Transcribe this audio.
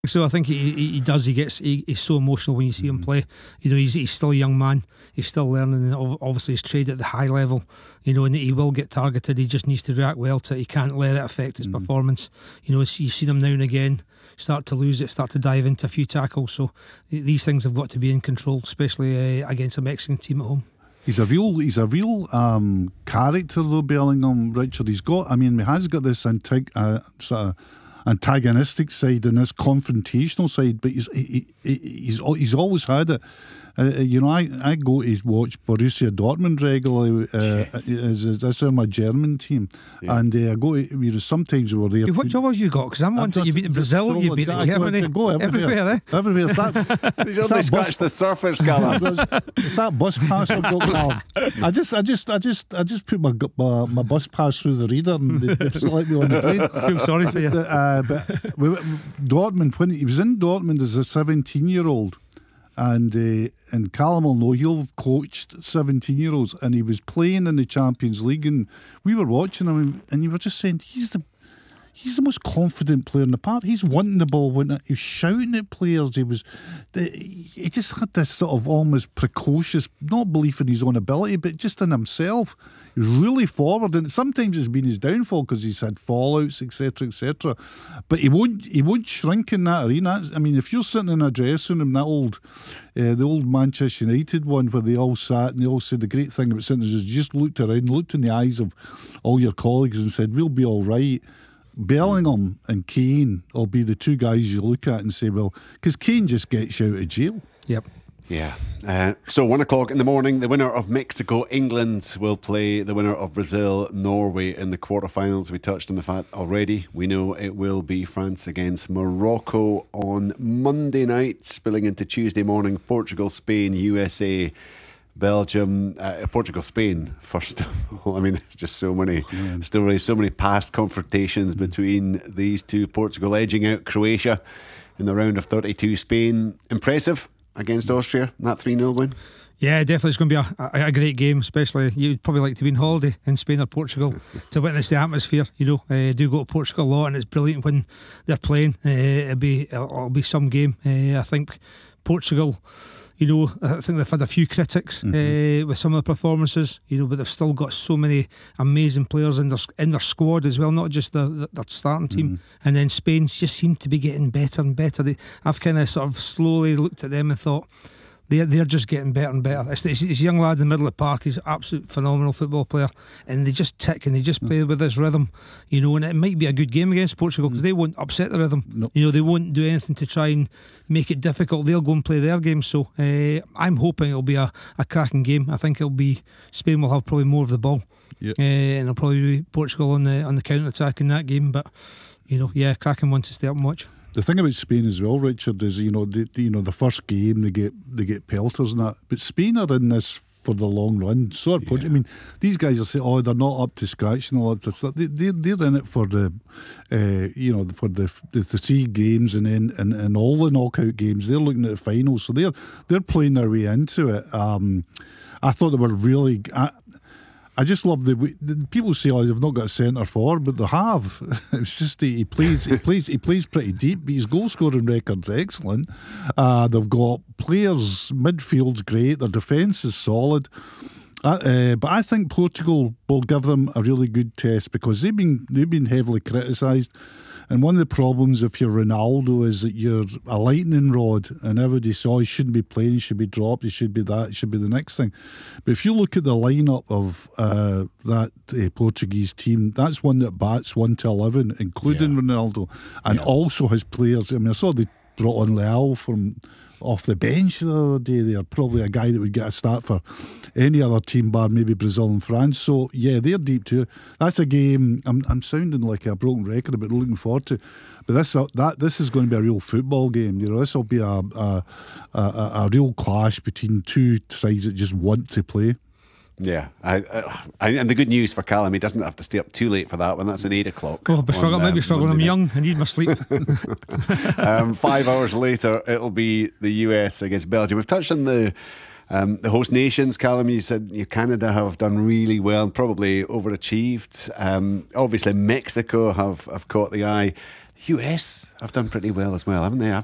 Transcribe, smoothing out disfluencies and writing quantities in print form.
So I think he does. He's so emotional when you see him play. He's still a young man. He's still learning. And obviously, he's trained at the high level. And he will get targeted. He just needs to react well to it. He can't let it affect his performance. You've seen him now and again start to lose it, start to dive into a few tackles. So these things have got to be in control, especially against a Mexican team at home. He's a real character though, Bellingham, Richard. He has got this sort of antagonistic side and this confrontational side, but he's always had it. I go to watch Borussia Dortmund regularly. That's my German team, and I go to. Sometimes we were there. What job have you got? Because I'm wanting you beat Brazil, you beat Germany, go everywhere. Everywhere. He's only scratched the surface, Callum. It's that bus pass I've got. I just put my bus pass through the reader and they still let me on the plane. I feel sorry for you. But Dortmund, when he was in Dortmund as a 17-year-old. And Callum will know, he'll have coached 17-year-olds, and he was playing in the Champions League, and we were watching him, and you were just saying he's the most confident player in the park. He's wanting the ball, he was shouting at players. He just had this sort of almost precocious, not belief in his own ability, but just in himself. He was really forward, and sometimes it's been his downfall because he's had fallouts, etc., etc. But he won't shrink in that arena. I mean, if you're sitting in a dressing room, the old Manchester United one where they all sat and they all said the great thing about sitting is you just looked around, looked in the eyes of all your colleagues and said, we'll be all right. Bellingham and Kane will be the two guys you look at and say, well, because Kane just gets you out of jail. Yep. Yeah. So 1 o'clock in the morning, the winner of Mexico, England will play the winner of Brazil, Norway in the quarterfinals. We touched on the fact already. We know it will be France against Morocco on Monday night, spilling into Tuesday morning. Portugal, Spain, USA, Belgium, Portugal, Spain. First of all, I mean, there's just so many, still really so many past confrontations between these two. Portugal edging out Croatia in the round of 32. Spain impressive against Austria, that 3-0 win. Yeah, definitely it's going to be a great game. Especially you'd probably like to be on holiday in Spain or Portugal to witness the atmosphere. I do go to Portugal a lot, and it's brilliant when they're playing. It'll be some game. I think Portugal, I think they've had a few critics with some of the performances, but they've still got so many amazing players in their squad as well, not just their starting team. And then Spain just seem to be getting better and better. I've kind of sort of slowly looked at them and thought they're just getting better and better. It's a young lad in the middle of the park. He's an absolute phenomenal football player, and they just tick and they just play with this rhythm, and it might be a good game against Portugal because they won't upset the rhythm. Nope. They won't do anything to try and make it difficult. They'll go and play their game. So I'm hoping it'll be a cracking game. I think Spain will have probably more of the ball, and it'll probably be Portugal on the counter attack in that game. But cracking one to stay up and watch. The thing about Spain as well, Richard, is the first game they get pelters and that, but Spain are in this for the long run. So I mean, these guys will say, "Oh, they're not up to scratch and all up to stuff." They're in it for the for the 3 games and then and all the knockout games. They're looking at the finals, so they're playing their way into it. I thought they were really. I just love the people say, "Oh, they've not got a centre forward," but they have. It's just he plays pretty deep. But his goal scoring record's excellent. They've got players, midfield's great. Their defence is solid. But I think Portugal will give them a really good test because they've been heavily criticised. And one of the problems if you're Ronaldo is that you're a lightning rod and everybody says, he shouldn't be playing, he should be dropped, he should be that, it should be the next thing. But if you look at the lineup of that Portuguese team, that's one that bats 1 to 11, including Ronaldo, and also has players. I mean, I saw they brought on Leao from off the bench the other day. They're probably a guy that would get a start for any other team bar maybe Brazil and France. So yeah, they're deep too. That's a game I'm sounding like a broken record but looking forward to. But this is going to be a real football game. This will be a real clash between two sides that just want to play. Yeah, and the good news for Callum, he doesn't have to stay up too late for that one. That's at 8 o'clock. Oh, I'll be struggling. I'm young. I need my sleep. 5 hours later, it'll be the US against Belgium. We've touched on the host nations. Callum, you said Canada have done really well and probably overachieved. Obviously, Mexico have caught the eye. US have done pretty well as well, haven't they?